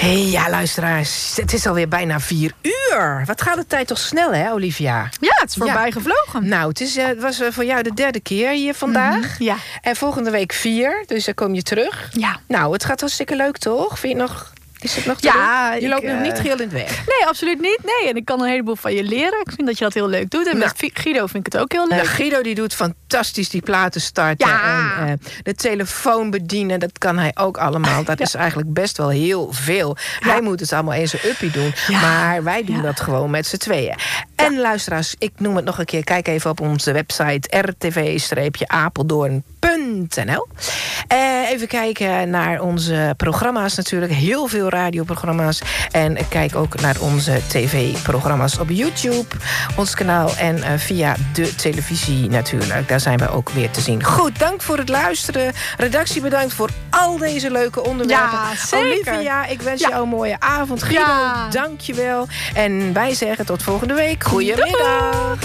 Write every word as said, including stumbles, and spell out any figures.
Hey, ja, luisteraars. Het is alweer bijna vier uur. Wat gaat de tijd toch snel, hè, Olivia? Ja, het is voorbij ja. gevlogen. Nou, het, is, uh, het was uh, voor jou de derde keer hier vandaag. Mm-hmm, ja. En volgende week vier, dus dan kom je terug. Ja. Nou, het gaat hartstikke leuk, toch? Vind je nog... Is het nog te ja, doen? Je ik, loopt nog uh, niet geel in het weg. Nee, absoluut niet. Nee, en ik kan een heleboel van je leren. Ik vind dat je dat heel leuk doet. En nou, met Guido vind ik het ook heel leuk. Nou, Guido die doet fantastisch die platen starten. Ja. En uh, de telefoon bedienen. Dat kan hij ook allemaal. Dat ja. is eigenlijk best wel heel veel. Ja. Hij moet het allemaal eens een uppie doen. Ja. Maar wij doen ja. dat gewoon met z'n tweeën. En ja. luisteraars, ik noem het nog een keer. Kijk even op onze website r t v apeldoorn punt n l. Uh, even kijken naar onze programma's natuurlijk. Heel veel radioprogramma's. En kijk ook naar onze tv-programma's op YouTube. Ons kanaal en uh, via de televisie natuurlijk. Daar zijn we ook weer te zien. Goed, dank voor het luisteren. Redactie bedankt voor al deze leuke onderwerpen. Ja, zeker. Olivia, ik wens ja. jou een mooie avond. Guido, ja. dank je wel. En wij zeggen tot volgende week. Goedemiddag.